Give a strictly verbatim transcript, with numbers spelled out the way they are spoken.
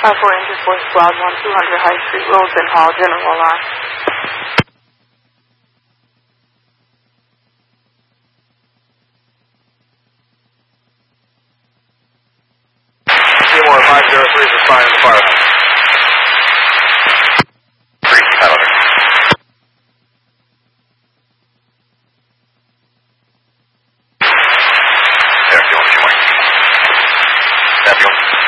five four engine four squad one two hundred High Street, Wilson Hall, general line. Seymour five zero three is responding to the fire. three, Highlander. Airfield, Seymour. Airfield.